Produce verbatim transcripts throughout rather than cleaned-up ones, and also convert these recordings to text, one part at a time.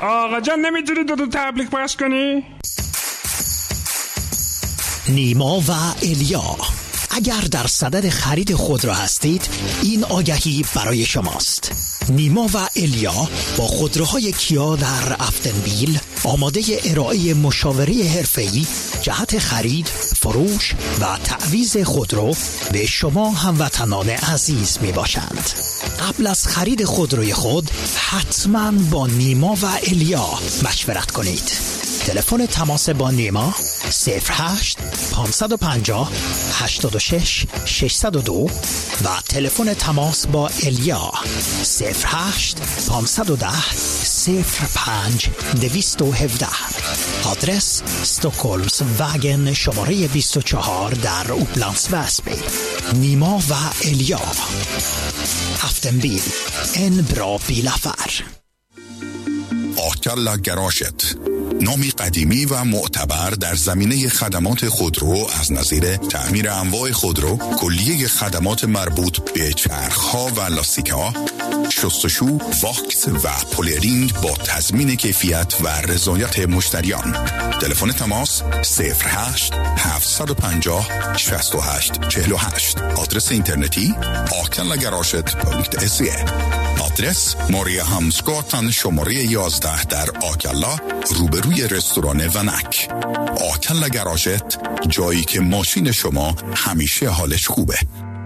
آقا جان نمیتونی دو دو تبلیغ پخش کنی؟ نیما و الیا، اگر در صدد خرید خودرو هستید این آگهی برای شماست. نیما و الیا با خودروهای کیا در افتنبیل آماده ارائه مشاوره حرفه‌ای جهت خرید، فروش و تعویض خودرو به شما هموطنان عزیز می باشند. قبل از خرید خودروی خود حتما با نیما و الیا مشورت کنید. تلفن تماس با نیما صفر هشت پانصد و پنجاه هشتاد و شش ششصد و دو و تلفن تماس با الیا صفر هشت پانصد و ده صفر پنج دویست و هفده. آدرس استکهلمز واگن شماره بیست و چهار در اوپلندس وسبی. نیما و الیا، افتنبیل، ان برا بیلافر. آکلا گراشت، نامی قدیمی و معتبر در زمینه خدمات خودرو از نظیر تعمیر انواع خودرو، کلیه خدمات مربوط به چرخ‌ها و لاستیک‌ها، شستشو، واکس و پولرینگ با تضمین کیفیت و رضایت مشتریان. تلفن تماس صفر هشت هفتصد و پنجاه شصت و هشت چهل و هشت. آدرس اینترنتی آکلا گراشت دات اس ای. آدرس ماریا همسگاتن شماره یازده در آکلا روبروی رستوران ونک. آکلا گراشت، جایی که ماشین شما همیشه حالش خوبه.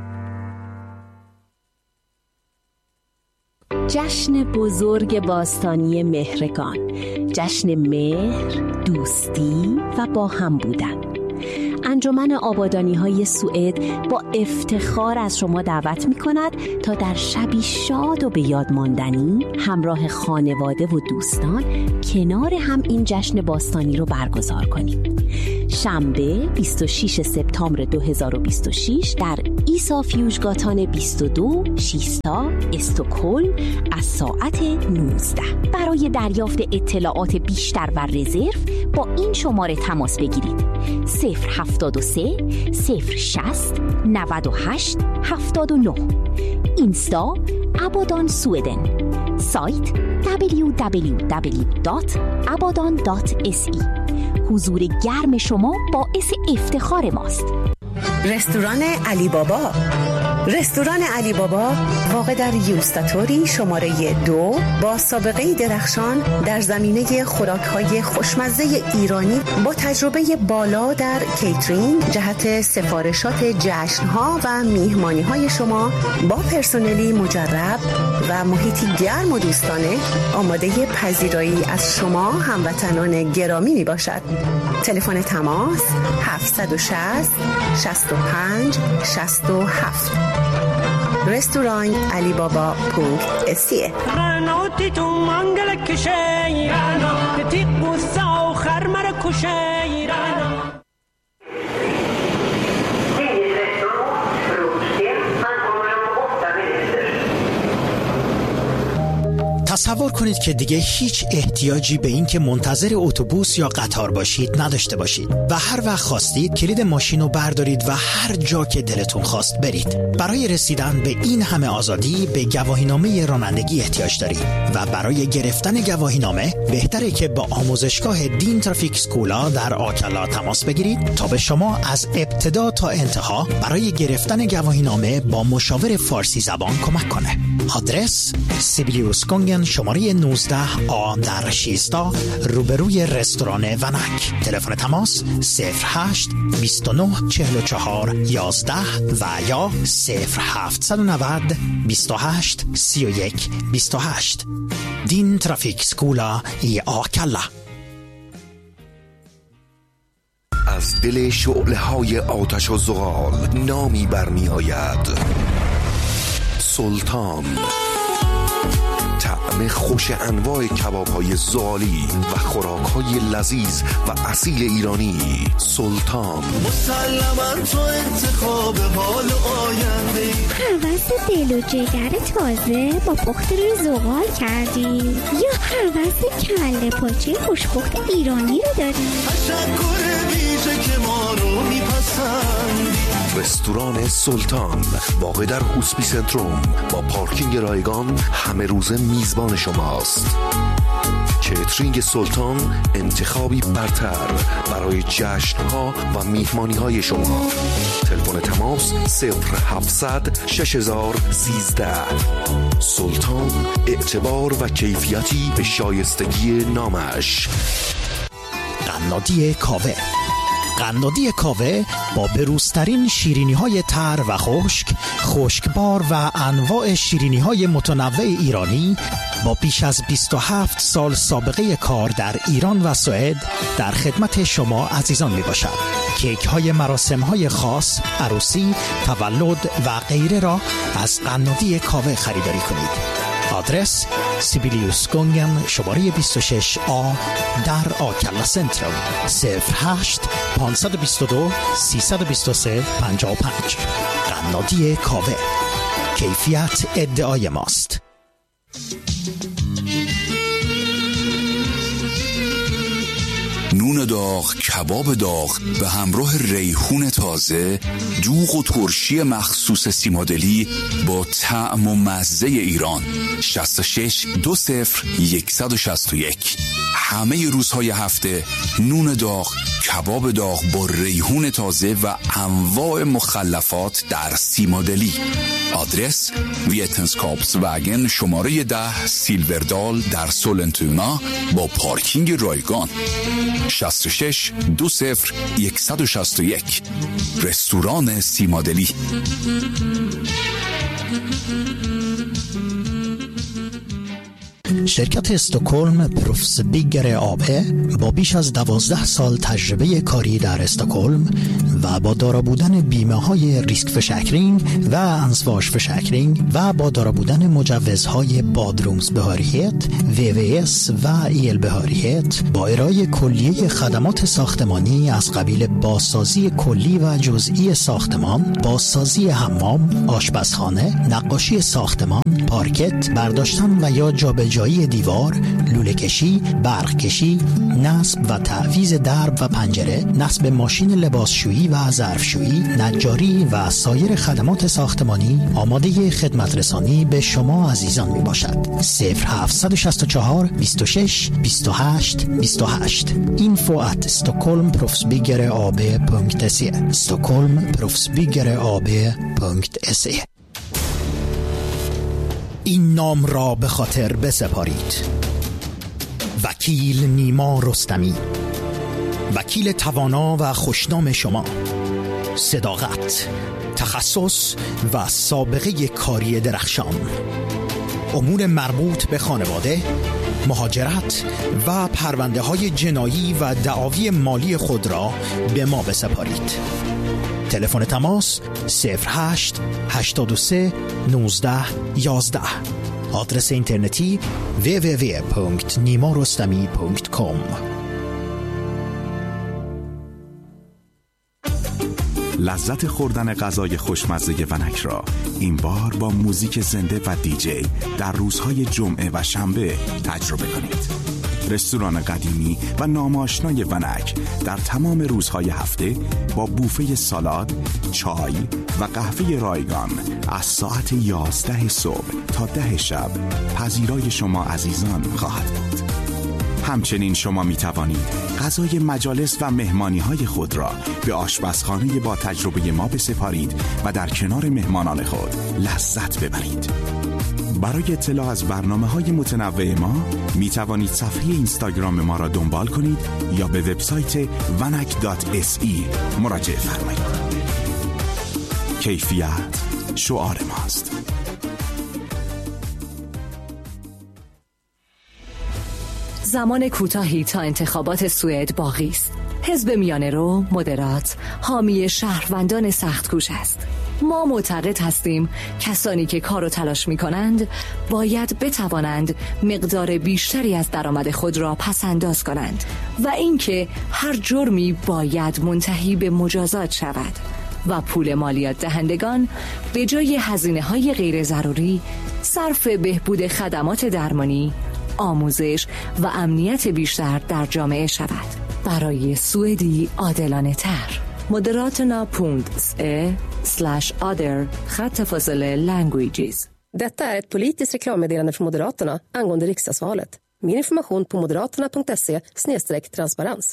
جشن بزرگ باستانی مهرگان، جشن مهر، دوستی و با هم بودن. انجمن آبادانی‌های سوئد با افتخار از شما دعوت می‌کند تا در شبی شاد و به یاد ماندنی همراه خانواده و دوستان کنار هم این جشن باستانی رو برگزار کنید. شنبه بیست و شش سپتامبر دو هزار و بیست و شش در ایسا فیوژگاتان بیست و دو شیستا استکهلم از ساعت نوزده. برای دریافت اطلاعات بیشتر و رزرو با این شماره تماس بگیرید: صفر هفتاد و سه صفر شصت نود و هشت هفتاد و نه. اینستا ابادان سویدن. سایت دبلیو دبلیو دبلیو دات ابادان دات اس ای. حضور گرم شما باعث افتخار ماست. رستوران علی بابا. رستوران علی بابا واقع در یوستاتوری شماره دو با سابقه درخشان در زمینه خوراک‌های خوشمزه ایرانی با تجربه بالا در کیترینگ جهت سفارشات جشن‌ها و میهمانی‌های شما با پرسنلی مجرب و محیطی گرم و دوستانه آماده پذیرایی از شما هموطنان گرامی میباشد. تلفن تماس هفتصد و شصت شصت و پنج شصت و هفت. رستوران علی بابا پونکت اسیه. تصور کنید که دیگه هیچ احتیاجی به این که منتظر اتوبوس یا قطار باشید نداشته باشید و هر وقت خواستید کلید ماشین رو بردارید و هر جا که دلتون خواست برید. برای رسیدن به این همه آزادی به گواهینامه رانندگی احتیاج دارید و برای گرفتن گواهینامه بهتره که با آموزشگاه دین ترافیک سکولا در آکلا تماس بگیرید تا به شما از ابتدا تا انتها برای گرفتن گواهینامه با مشاور فارسی زبان کمک کنه. آدرس سیبیلیوس کنگن شماره نوزده آ در شیستا روبروی رستوران ونک. تلفن تماس صفر هشت بیست و نه چهل و چهار یازده و یا صفر هفتصد و نود بیست و هشت سی و یک بیست و هشت. دین ترافیک سکولا ای آکلا. از دل شعله‌های آتش و زغال نامی برمی آید: سلطان. طعم خوش انواع کباب‌های زغالی و خوراک‌های لذیذ و اصیل ایرانی. سلطان. مسلماً تو انتخاب حال آینده. حوض دل و جگر تازه با پخت روی زغال کردی یا حوض کله پاچه خوشپخت ایرانی رو داری؟ تشکر ویژه که ما رو میپسندی. رستوران سلطان واقع در هوسپی سنتروم با پارکینگ رایگان همه روزه میزبان شماست. کیترینگ سلطان، انتخابی برتر برای جشن‌ها و میهمانی‌های شما. تلفن تماس صفر هفتصد شش هزار و سیزده. سلطان، اعتبار و کیفیتی به شایستگی نامش. قنادی کاوه. قنادی کاوه با بروزترین شیرینی‌های تر و خشک، خشکبار و انواع شیرینی‌های متنوع ایرانی با بیش از بیست و هفت سال سابقه کار در ایران و سوئد در خدمت شما عزیزان می باشد. کیک های مراسم های خاص، عروسی، تولد و غیره را از قنادی کاوه خریداری کنید. آدرس سیبیلیوس گونگن شماره بیست و شش آ در آکلا سنترال. صفر هشت پانصد و بیست و دو سیصد و بیست و سه پنجاه و پنج. قنادی کاوه، کیفیت ادعای ماست. نون داغ، کباب داغ به همراه ریحون تازه، دوغ و ترشی مخصوص سیمادلی با طعم و مزه ایران. شصت و شش دو صفر صد و شصت و یک. همه روزهای هفته نون داغ، کباب داغ با ریحون تازه و انواع مخلفات در سیمادلی. آدرس ویتنسکاپس وگن شماره ده سیلوردال در سولنتونا با پارکینگ رایگان. شصت و شش دو صفر صد و شصت و یک. رستوران سیمادلی. شرکت استکهلم پروفس بیگر آبه با بیش از دوازده سال تجربه کاری در استکهلم و با دارا بودن بیمه های ریسک فشکرینگ و انسواش فشکرینگ و با دارا بودن مجوزهای بادرومز بهاریت، وی وی اس و ایل بهاریت با ارائه کلیه خدمات ساختمانی از قبیل بازسازی کلی و جزئی ساختمان، بازسازی حمام، آشپزخانه، نقاشی ساختمان، پارکت، برداشتن و یا جابجایی دیوار، لوله کشی، برق کشی، نصب و تعویض درب و پنجره، نصب ماشین لباسشویی و ظرفشویی، نجاری و سایر خدمات ساختمانی آماده خدمت رسانی به شما عزیزان می باشد. صفر هفت شش چهار بیست و شش بیست و هشت بیست و هشت. اینفو ات استکهلم پروفسبیگر آبه پونکت سی. استکهلم پروفسبیگر آبه پونکت سی. این نام را به خاطر بسپارید: وکیل نیما رستمی، وکیل توانا و خوشنام شما. صداقت، تخصص و سابقه کاری درخشان. امور مربوط به خانواده، مهاجرت و پرونده های جنایی و دعاوی مالی خود را به ما بسپارید. تلفن تماس صفر هشت هشتاد و سه نوزده یازده. آدرس اینترنتی دبلیو دبلیو دبلیو دات نیما رستمی دات کام. لذت خوردن غذای خوشمزه ونک را این بار با موزیک زنده و دیجی در روزهای جمعه و شنبه تجربه کنید. رستوران قدیمی و ناماشنای ونک در تمام روزهای هفته با بوفه سالاد، چای و قهوه رایگان از ساعت یازده صبح تا ده شب پذیرای شما عزیزان خواهد بود. همچنین شما می توانید غذای مجالس و مهمانی های خود را به آشپزخانه با تجربه ما بسپارید و در کنار مهمانان خود لذت ببرید. برای اطلاع از برنامه‌های متنوع ما می توانید صفحه اینستاگرام ما را دنبال کنید یا به وبسایت ونک دات اس ای مراجعه فرمایید. کیفیت شعار ماست. زمان کوتاهی تا انتخابات سوئد باقی است. حزب میانه رو، مدرات، حامی شهروندان سخت‌کوش است. ما معتقد هستیم کسانی که کار و تلاش می کنند باید بتوانند مقدار بیشتری از درآمد خود را پس انداز کنند و اینکه هر جرمی باید منتهی به مجازات شود و پول مالیات دهندگان به جای هزینه های غیر ضروری صرف بهبود خدمات درمانی، آموزش و امنیت بیشتر در جامعه شود. برای سوئدی عادلانه تر. Moderaterna punkt se slash other خط فاصله languages. Detta är ett politiskt reklammeddelande från Moderaterna angående riksdagsvalet. Mer information på moderaterna punkt se snedstreck transparens.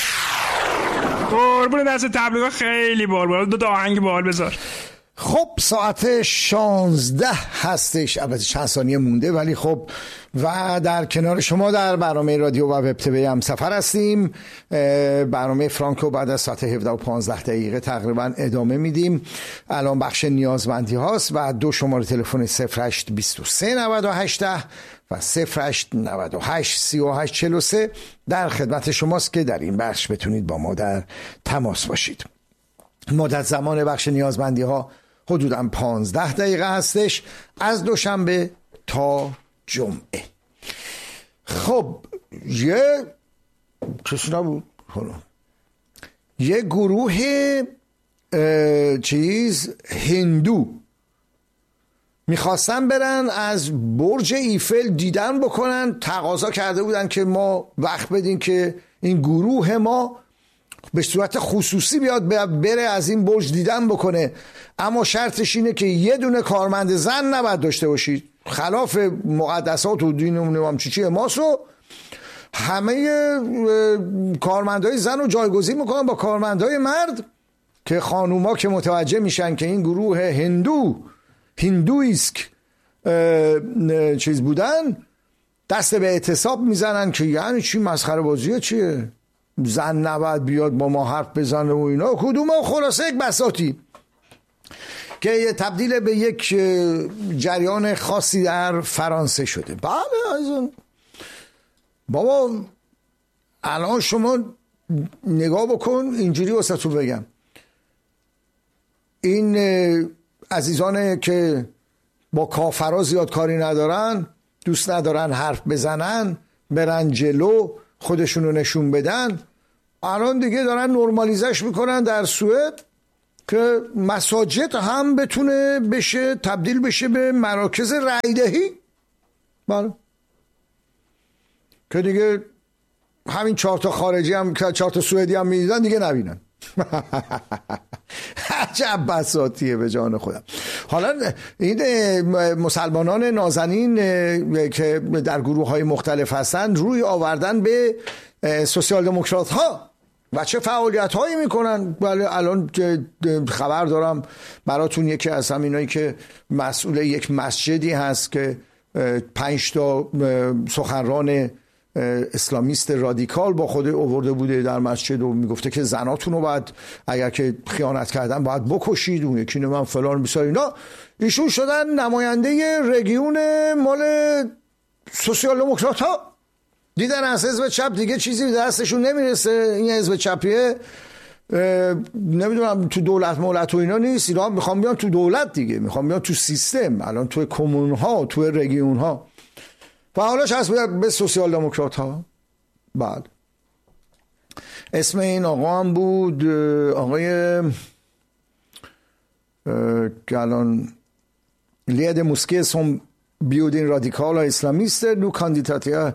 قربون دست تبلیغ خیلی بال بال دو تا آهنگ بال بذار. خب ساعت شانزده هستش، البته چند ثانیه مونده ولی خب، و در کنار شما در برنامه رادیو و وب تیوی هم سفر هستیم. برنامه فرانکو بعد از ساعت هفده و پانزده دقیقه تقریبا ادامه میدیم. الان بخش نیازمندی هاست و دو شماره تلفن صفر هشت بیست و سه نود و هشت و صفر هشت نود و هشت سی و هشت چهل و سه در خدمت شماست که در این بخش بتونید با ما در تماس باشید. مدت زمان بخش نیازمندی ها حدوداً پانزده دقیقه هستش از دوشنبه تا جمعه. خب یه کسی نبود یه گروه چیز هندو میخواستن برن از برج ایفل دیدن بکنن، تقاضا کرده بودن که ما وقت بدین که این گروه ما به صورت خصوصی بیاد بره از این برج دیدن بکنه، اما شرطش اینه که یه دونه کارمند زن نباید داشته باشید، خلاف مقدسات و دین و چی چی ماست رو همه کارمندای زن رو جایگزین میکنن با کارمندای مرد، که خانوما که متوجه میشن که این گروه هندو هندویسک چیز بودن دست به اعتصاب میزنن که یعنی چی، مسخره بازیه چیه، زن نباید بیاد با ما حرف بزنه و اینا کدوم. خلاصه یک بساطی که تبدیل به یک جریان خاصی در فرانسه شده. بله از بابا الان شما نگاه بکن، اینجوری واسه تو بگم، این عزیزانه که با کافرها زیاد کاری ندارن، دوست ندارن حرف بزنن، برن جلو خودشونو نشون بدن، الان دیگه دارن نرمالیزش میکنن در سوئد که مساجد هم بتونه بشه تبدیل بشه به مراکز رای دهی. بله که دیگه همین چهار تا خارجی هم که چهار تا سوئدی هم میدیدن دیگه نبینن. عجب بساطیه به جان خودم. حالا این مسلمانان نازنین که در گروه های مختلف هستن روی آوردن به سوسیال دموکرات ها و چه فعالیت هایی میکنن. بله الان خبر دارم براتون، یکی از همینایی که مسئول یک مسجدی هست که پنج تا سخنران اسلامیست رادیکال با خود آورده بوده در مسجد و میگفته که زناتون رو باید اگر که خیانت کردن باید بکشید، اون یکی من فلان بیسار اینا. ایشون شدن نماینده رژیون مال سوسیال دموکرات ها. دیدن از حزب چپ دیگه چیزی به دستشون نمیرسه، این حزب چپیه نمیدونم تو دولت مولت و اینا نیست، اینا میخوام بیان تو دولت دیگه، میخوام بیان تو سیستم، الان تو کمون ها تو رژیون ها فعالش هست به سوسیال دموکرات ها. بعد اسم این آقا هم بود آقای که الان لید موسکی سوم بیودین رادیکال اسلامیست نو کاندیداتیا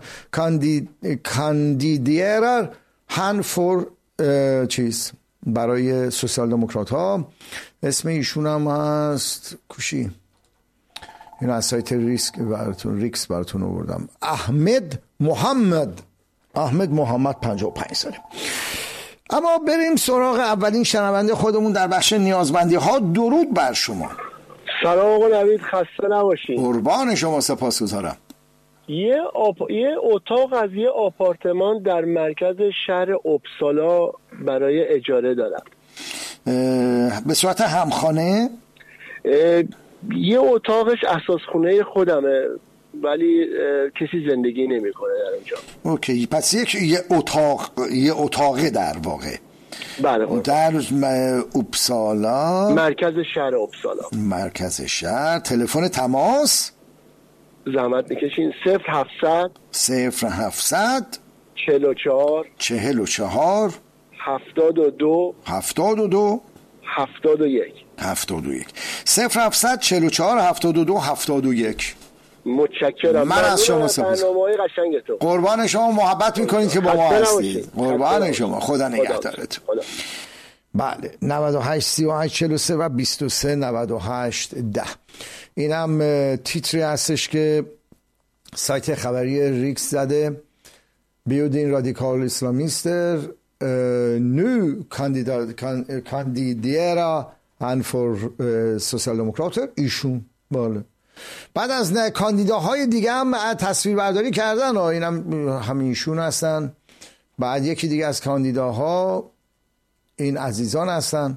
کاندیدیرر هن فور چیز برای سوسیال دموکرات ها. اسم ایشون هم هست کوشی، این از سایت ریسک براتون ریکس براتون آوردم، احمد محمد احمد محمد پنجاه و پنج ساله. اما بریم سراغ اولین شنونده خودمون در بخش نیازمندی ها. درود بر شما. سلام آقا نوید، خسته نباشین. قربان شما، سپاسگزارم. یه آپ... یه اتاق از یه آپارتمان در مرکز شهر اپسالا برای اجاره دارم. به صورت همخانه؟ یه اتاقش اساس خونه خودمه ولی کسی زندگی نمیکنه در اونجا. اوکی، پس یک یه اتاق یه اتاقه در واقع. بله در اپسالا، مرکز شهر اپسالا. مرکز شهر. تلفن تماس زحمت میکشین صفر هفتصد صفر هفتصد چهل و چهار چهل و چهار هفتاد و دو هفتاد و دو هفتاد و یک هفتاد و یک صفر هفتصد چهل و چهار هفتاد و دو هفتاد و یک. متشکرم. من از شما سپاس. قربان شما، محبت میکنید که با ما هستید. قربان شما، خدا نگهدارتون. بله نود و هشت سی و هشت چهل و سه و بیست و سه نود و هشت ده. اینم تیتری هستش که سایت خبری ریکس زده بیودین رادیکال اسلامیستر نو کاندیدیرا هن فور سوسیال دموکراتر ایشون. باله. بعد از کاندیداهای دیگه هم تصویر برداری کردن، این هم همین ایشون هستن. بعد یکی دیگه از کاندیداها این عزیزان هستن.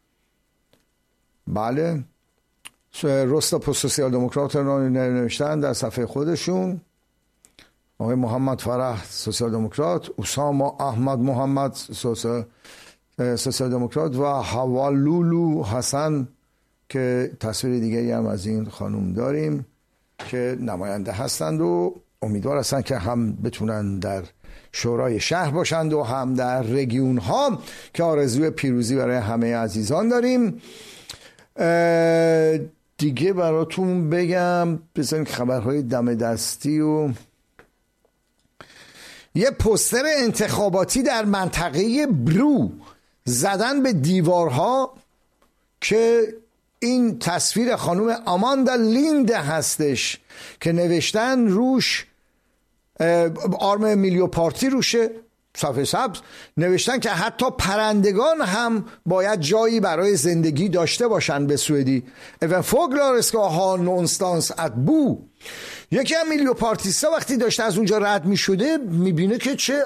بله، رستا پست سوسیال دموکرات رو نوشتن در صفحه خودشون. آقای محمد فرح سوسیال دموکرات، اسامه احمد محمد سوسیال سوسیال دموکرات و حوالولو حسن که تصویر دیگری هم از این خانوم داریم که نماینده هستند و امیدوار هستند که هم بتونن در شورای شهر باشند و هم در رگیون ها که آرزوی پیروزی برای همه عزیزان داریم. دیگه براتون بگم بذاریم خبرهای دم دستی و یه پوستر انتخاباتی در منطقه برو زدن به دیوارها که این تصویر خانم آماندا لیند هستش که نوشتن روش آرم میلیو پارتی روشه، صفحه سبز نوشتن که حتی پرندگان هم باید جایی برای زندگی داشته باشن به سوئدی. Även fåglar ska ha någonstans att bo. یکی هم میلیو پارتیستا وقتی داشته از اونجا رد می شده میبینه که چه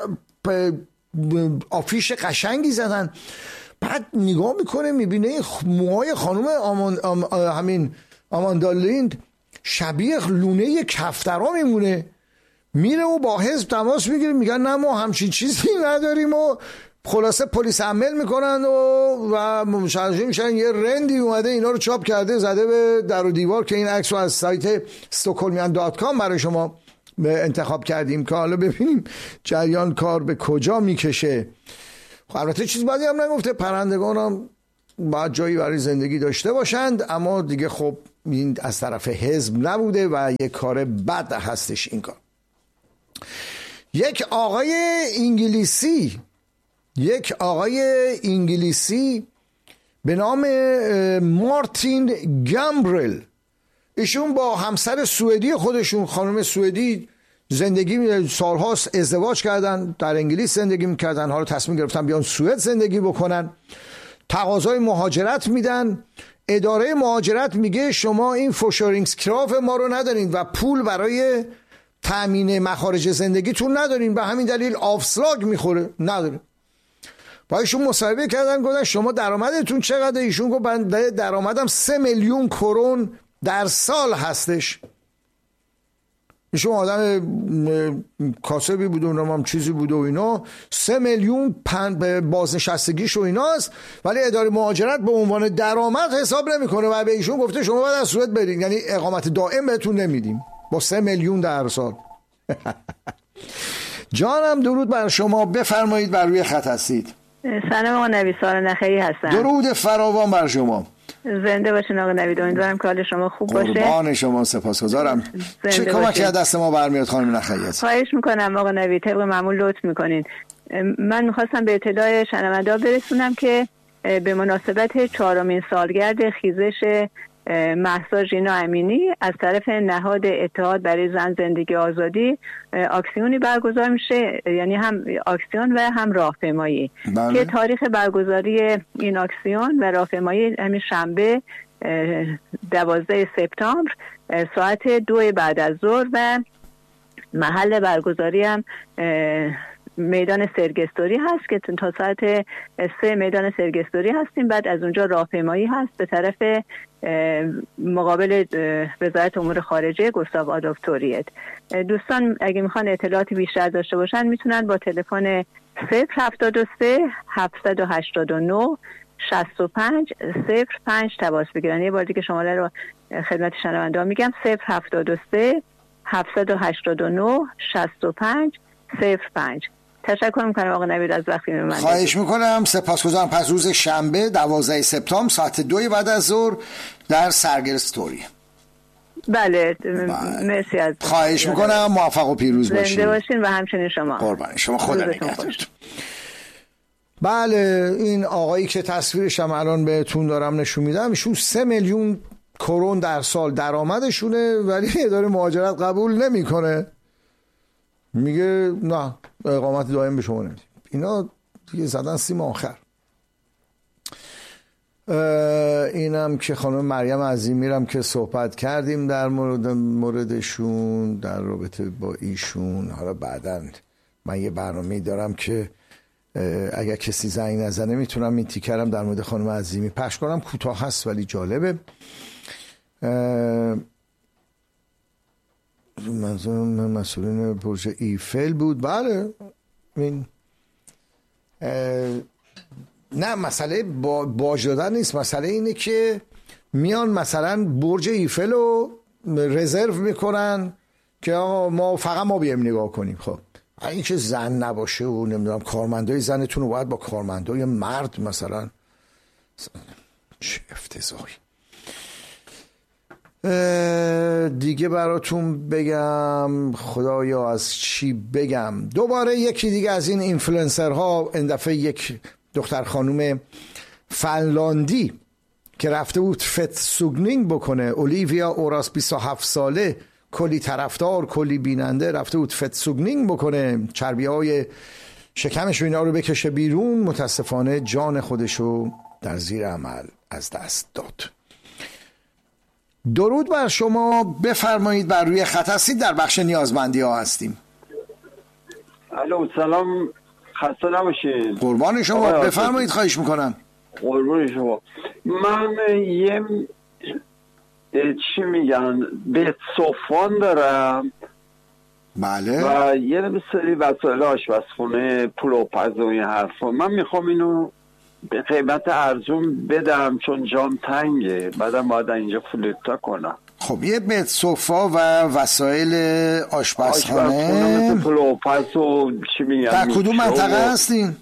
آفیش قشنگی زدن، بعد نگاه میکنه میبینه موهای خانم آمان، آم، همین آماندا لیند شبیه لونه کفترا میمونه. میره و با حزب تماس میگیره، میگن نه ما همچین چیزی نداریم و خلاصه پلیس عمل میکنن و و مشارجه میشن. یه رندی اومده اینا رو چاپ کرده زده به در و دیوار که این عکس رو از سایت استکهلمیان دات کام برای شما انتخاب کردیم که حالا ببینیم جریان کار به کجا میکشه. البته چیز بعدی هم نگفته، پرندگان هم باید جایی برای زندگی داشته باشند، اما دیگه خب این از طرف حزب نبوده و یک کار بد هستش این کار. یک آقای انگلیسی یک آقای انگلیسی به نام مارتین گامبرل، ایشون با همسر سوئدی خودشون خانم سوئدی زندگی سالهاست ازدواج کردن، در انگلیس زندگی میکردن، حالا تصمیم گرفتن بیان سوئد زندگی بکنن. تقاضای مهاجرت میدن، اداره مهاجرت میگه شما این فوشورینگسکراف ما رو ندارین و پول برای تامین مخارج زندگیتون ندارین، به همین دلیل آفسلاگ میخوره ندارین. با ایشون مصاحبه کردن، گفتن شما درآمدتون چقدر؟ ایشون گفت من درآمدم سه میلیون کرون در سال هستش. ایشون آدم کاسبی بود و نمام چیزی بود و اینا، سه میلیون بازنشستگیش و ایناست، ولی اداره مهاجرت به عنوان درآمد حساب نمیکنه و به ایشون گفته شما باید از سوئد برید، یعنی اقامت دائم بهتون نمیدیم با سه میلیون در سال. جانم درود بر شما، بفرمایید بر روی خط هستید. سلام آقا نوید، سارا نخیری هستم. درود فراوان بر شما. زنده باشین آقا نوید، امیدوارم که حال شما خوب باشه. قربان شما، سپاسگزارم. چه کمکی از دست ما برمیاد خانم نخیری؟ خواهش میکنم آقا نوید، طبق معمول لطف میکنین. من میخواستم به اطلاع شنونده‌ها برسونم که به مناسبت چهارمین سالگرد خیزش مهسا ژینا امینی از طرف نهاد اتحاد برای زن زندگی آزادی اکسیونی برگزار میشه، یعنی هم اکسیون و هم راهپیمایی که تاریخ برگزاری این اکسیون و راهپیمایی همین شنبه دوازده سپتامبر ساعت دو بعد از ظهر و محل برگزاری هم میدان سرگستوری هست که تا ساعت سه میدان سرگستوری هستیم. بعد از اونجا راهپیمایی هست به طرف مقابل وزارت امور خارجه گوستاو آدولف توریت. دوستان اگه میخوان اطلاعاتی بیشتر داشته باشن میتونن با تلفن صفر هفتاد و سه هفتصد و هشتاد و نه شصت و پنج صفر پنج تماس بگیرن. یه بار دیگه شماره رو خدمت شنونده‌ها میگم، صفر هفتاد و سه هفتصد و هشتاد و نه شصت و پنج صفر پنج. تشکر میکنم آقا نوید از وقتی من. خواهش میکنم، سپاسگزارم. پس روز شنبه دوازده سپتامبر ساعت دو بعد از ظهر در سرگستوری. بله مرسی از خواهش میکنم، موفق و پیروز باشید. زنده باشین و همچنین شما. قربان شما، خدا نگهدارتون. بله این آقایی که تصویرش هم الان بهتون دارم نشون میدم، ایشون سه میلیون کرون در سال درآمدشونه ولی اداره مهاجرت قبول نمیکنه، میگه نه اقامت دائم به شما نمیدیم. اینا دیگه زدن سیم آخر. اینم که خانم مریم عظیمیرم که صحبت کردیم در مورد موردشون در رابطه با ایشون. حالا بعداً من یه برنامه‌ای دارم که اگر کسی زنگ نزنه میتونم این تیکرم در مورد خانم عظیمی پخش کنم، کوتاه هست ولی جالبه. منظورم مسئولین برج ایفل بود. بله این نه مسئله با باج دادن نیست، مسئله اینه که میان مثلا برج ایفل رو رزرو میکنن که آقا ما فقط ما بیایم نگاه کنیم. خب این که زن نباشه و نمیدونم کارمندای زنتون رو باید با کارمندای مرد مثلا، چه افتضاحی. دیگه براتون بگم خدایا از چی بگم. دوباره یکی دیگه از این اینفلوئنسرها، این دفعه یک دختر خانوم فنلاندی که رفته بود فت سوگنینگ بکنه، اولیویا اوراس بیست و هفت ساله، کلی طرفدار کلی بیننده، رفته بود فت سوگنینگ بکنه، چربی های شکمش و اینا رو بکشه بیرون، متاسفانه جان خودشو در زیر عمل از دست داد. درود بر شما، بفرمایید. بر روی خط هستید، در بخش نیازمندی ها هستیم. الو سلام، خسته نباشید. قربان شما، بفرمایید. خواهش میکنم. قربان شما. من یه چی میگن بیت صفوان دارم. بله. و یه سری وسایل آشپزخونه، پول و پز و این حرفا. من میخوام اینو به قیمت ارزون بدم چون جام تنگه، بعدم باید اینجا فلوتا کنم. خب یه بیت صفا و وسایل آشپزخانه، آشپزخونه پول و پز و چی میگن. در کدوم منطقه هستین؟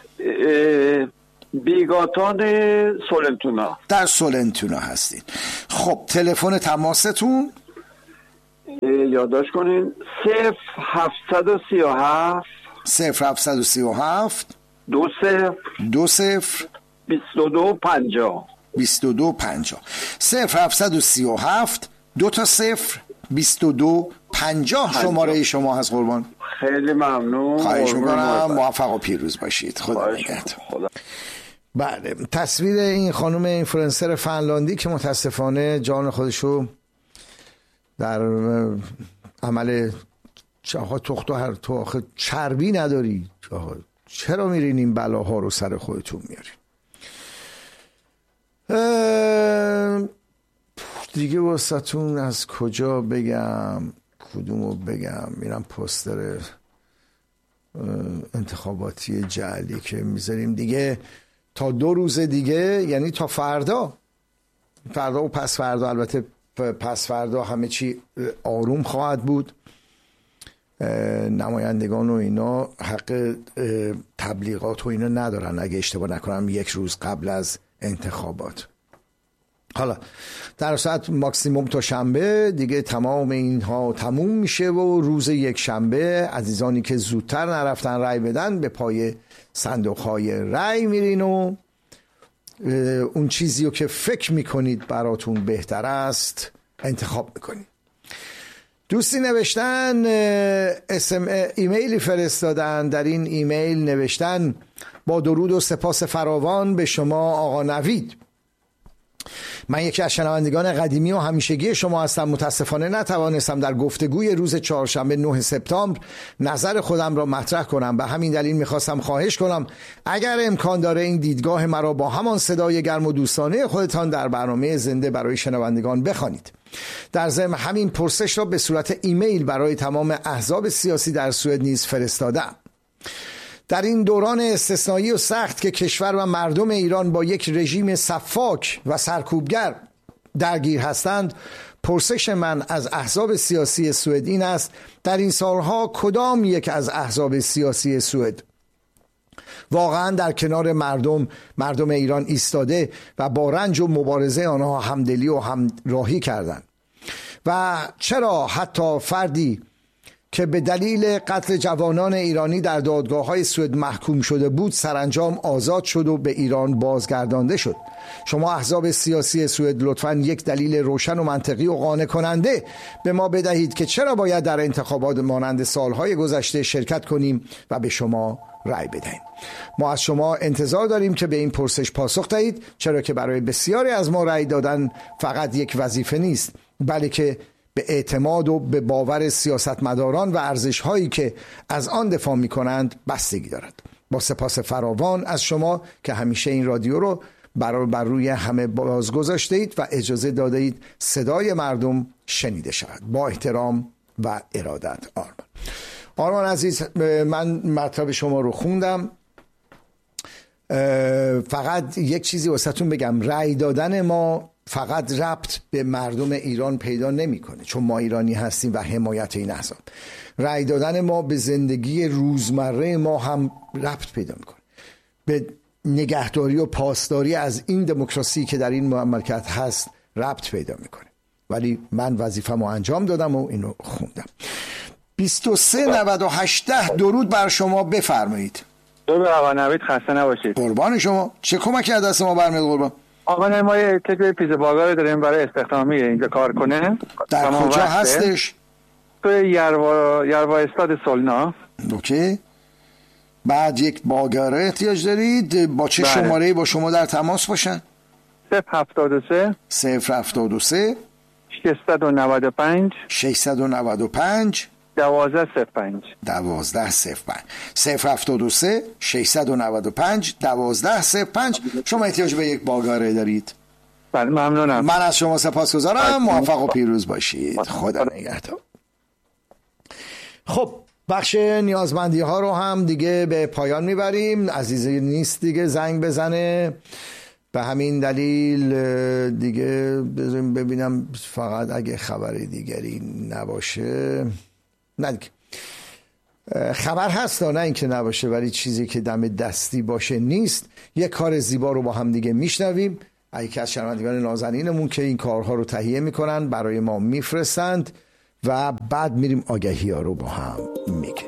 بیگاتان سولنتونا. در سولنتونا هستین. خب تلفن تماستون یادداشت کنین صفر هفتصد و سی و هفت صفر هفتصد و سی و هفت دو صفر دو صفر بیست و دو پنجاه بیست و دو پنجاه صفر هفتصد و سی و هفت دو تا صفر بیست و دو پنجاه شماره شما هست قربان. خیلی ممنون. خواهش میکنم. موفق و پیروز باشید. خدا نگهدار. بله، تصویر این خانم اینفلوئنسر فنلاندی که متاسفانه جان خودشو در عمل چاها تخت و هر تو آخه چربی نداری، چرا میرین این بلاها رو سر خودتون میارین؟ دیگه واسهتون از کجا بگم کدومو بگم؟ میرم پوستر انتخاباتی جعلی که میذاریم دیگه تا دو روز دیگه، یعنی تا فردا فردا و پس فردا، البته پس فردا همه چی آروم خواهد بود. نمایندگان و اینا حق تبلیغات و اینا ندارن اگه اشتباه نکنم، یک روز قبل از انتخابات. حالا در ساعت ماکسیموم تا شنبه دیگه تمام اینها تموم میشه و روز یک شنبه عزیزانی که زودتر نرفتن رای بدن به پای صندوق های رای میرین و اون چیزی رو که فکر میکنید براتون بهتر است انتخاب میکنید. دوستی نوشتن اسم ایمیلی فرستادن، در این ایمیل نوشتن با درود و سپاس فراوان به شما آقا نوید. من یکی از شنوندگان قدیمی و همیشگی شما هستم. متاسفانه نتوانستم در گفتگوی روز چهارشنبه نه سپتامبر نظر خودم را مطرح کنم. به همین دلیل میخواستم خواهش کنم اگر امکان داره این دیدگاه مرا با همان صدای گرم و دوستانه خودتان در برنامه زنده برای شنوندگان بخوانید. در ضمن همین پرسش را به صورت ایمیل برای تمام احزاب سیاسی در سوئد نیز فرستادم. در این دوران استثنایی و سخت که کشور و مردم ایران با یک رژیم سفاک و سرکوبگر درگیر هستند، پرسش من از احزاب سیاسی سوئد این است: در این سالها کدام یک از احزاب سیاسی سوئد واقعا در کنار مردم مردم ایران ایستاده و با رنج و مبارزه آنها همدلی و همراهی کردند؟ و چرا حتی فردی که به دلیل قتل جوانان ایرانی در دادگاه‌های سوئد محکوم شده بود سرانجام آزاد شد و به ایران بازگردانده شد. شما احزاب سیاسی سوئد لطفاً یک دلیل روشن و منطقی و قانع کننده به ما بدهید که چرا باید در انتخابات مانند سالهای گذشته شرکت کنیم و به شما رأی بدهیم. ما از شما انتظار داریم که به این پرسش پاسخ دهید، چرا که برای بسیاری از ما رأی دادن فقط یک وظیفه نیست، بلکه به اعتماد و به باور سیاستمداران و ارزش‌هایی که از آن دفاع می‌کنند بستگی دارد. با سپاس فراوان از شما که همیشه این رادیو رو بر بر روی همه باز گذاشته اید و اجازه داده اید صدای مردم شنیده شود. با احترام و ارادت، آرمان. آرمان عزیز، من مطلب شما رو خوندم. فقط یک چیزی واسهتون بگم، رأی دادن ما فقط ربط به مردم ایران پیدا نمیکنه، چون ما ایرانی هستیم و حمایت این احزاب. رأی دادن ما به زندگی روزمره ما هم ربط پیدا میکنه، به نگهداری و پاسداری از این دموکراسی که در این مملکت هست ربط پیدا میکنه. ولی من وظیفه‌مو انجام دادم و اینو خوندم. بیست و سه نود و هشت درود بر شما، بفرمایید. درود آقا نوید، خسته نباشید. قربان شما. چه کمکی از دست ما برمیاد قربان؟ آقا ما یه تک پیز باگار داریم برای استخدامی اینجا کار کنه. در کجا هستش؟ تو یروا یروا استاد سولنا. اوکی. بعد یک باگاره احتیاج دارید. با چه شماره‌ای با شما در تماس باشن؟ صفر هفتاد و سه صفر هفتاد و سه ششصد و نود و پنج ششصد و نود و پنج دوازده صفر پنج دوازده صفر پنج صفر هفتاد و سه ششصد و نود و پنج دوازده صفر پنج. شما احتیاج به یک باگاره دارید؟ بله ممنونم. من از شما سپاسگزارم. موفق و پیروز باشید. خدا نگهدار. خب بخش نیازمندی ها رو هم دیگه به پایان میبریم. عزیزی نیست دیگه زنگ بزنه، به همین دلیل دیگه ببینم فقط اگه خبر دیگری نباشه. نه دیگه خبر هست، نه اینکه نباشه، ولی چیزی که دم دستی باشه نیست. یک کار زیبا رو با هم دیگه میشنویم. یکی از شنوندگان نازنینمون که این کارها رو تهیه میکنن برای ما میفرستند و بعد میریم آگهی ها رو با هم میگیم.